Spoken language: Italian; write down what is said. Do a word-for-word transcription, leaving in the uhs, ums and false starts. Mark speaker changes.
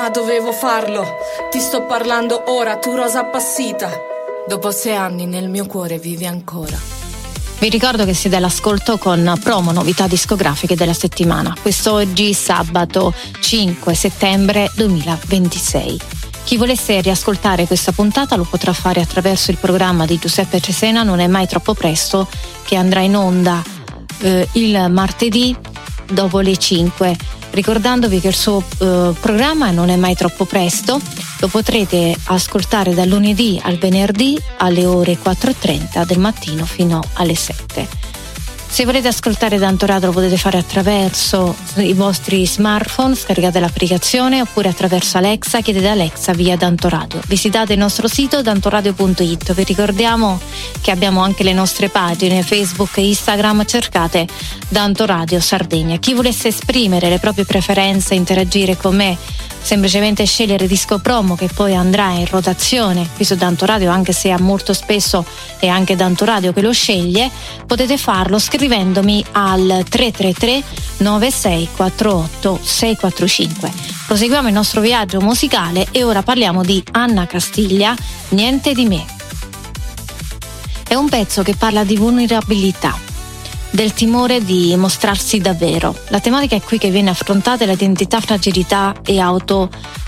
Speaker 1: Ah, dovevo farlo. Ti sto parlando ora, tu rosa appassita. Dopo sei anni nel mio cuore vivi ancora.
Speaker 2: Vi ricordo che siete all'ascolto con promo novità discografiche della settimana. Quest'oggi sabato cinque settembre duemilaventisei. Chi volesse riascoltare questa puntata lo potrà fare attraverso il programma di Giuseppe Cesena Non è mai troppo presto, che andrà in onda eh, il martedì dopo le cinque. Ricordandovi che il suo eh, programma Non è mai troppo presto lo potrete ascoltare dal lunedì al venerdì alle ore quattro e trenta del mattino fino alle sette. Se volete ascoltare Dantoradio lo potete fare attraverso i vostri smartphone, scaricate l'applicazione, oppure attraverso Alexa, chiedete Alexa via Dantoradio. Visitate il nostro sito dantoradio punto it. Vi ricordiamo che abbiamo anche le nostre pagine Facebook e Instagram, cercate Dantoradio Sardegna. Chi volesse esprimere le proprie preferenze, interagire con me, semplicemente scegliere disco promo che poi andrà in rotazione qui su Dantoradio, anche se molto spesso è anche Dantoradio che lo sceglie, potete farlo scrivendomi al tre tre tre nove sei quattro otto sei quattro cinque. Proseguiamo il nostro viaggio musicale e ora parliamo di Anna Castiglia, Niente di me. È un pezzo che parla di vulnerabilità, del timore di mostrarsi davvero. La tematica è qui che viene affrontata è l'identità, fragilità e auto